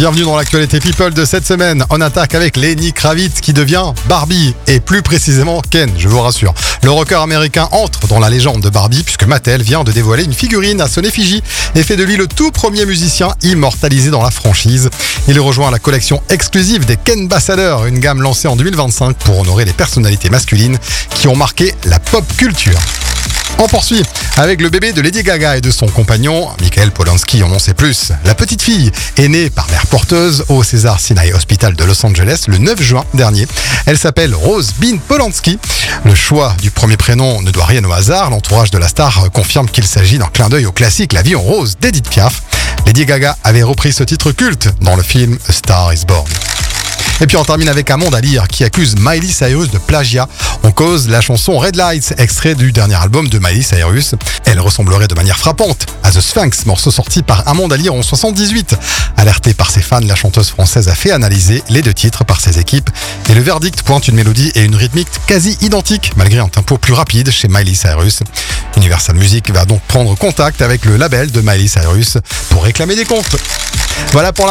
Bienvenue dans l'actualité People de cette semaine. On attaque avec Lenny Kravitz qui devient Barbie et plus précisément Ken, je vous rassure. Le rocker américain entre dans la légende de Barbie puisque Mattel vient de dévoiler une figurine à son effigie et fait de lui le tout premier musicien immortalisé dans la franchise. Il rejoint la collection exclusive des Ken Ambassadors, une gamme lancée en 2025 pour honorer les personnalités masculines qui ont marqué la pop culture. On poursuit avec le bébé de Lady Gaga et de son compagnon, Michael Polanski, on en sait plus. La petite fille est née par mère porteuse au César Sinai Hospital de Los Angeles le 9 juin dernier. Elle s'appelle Rose Bean Polanski. Le choix du premier prénom ne doit rien au hasard. L'entourage de la star confirme qu'il s'agit d'un clin d'œil au classique La vie en rose d'Edith Piaf. Lady Gaga avait repris ce titre culte dans le film A Star is Born. Et puis on termine avec Amanda Lear qui accuse Miley Cyrus de plagiat. On cause la chanson Red Lights, extrait du dernier album de Miley Cyrus. Elle ressemblerait de manière frappante à The Sphinx, morceau sorti par Amanda Lear en 1978. Alertée par ses fans, la chanteuse française a fait analyser les deux titres par ses équipes. Et le verdict pointe une mélodie et une rythmique quasi identiques, malgré un tempo plus rapide chez Miley Cyrus. Universal Music va donc prendre contact avec le label de Miley Cyrus pour réclamer des comptes. Voilà pour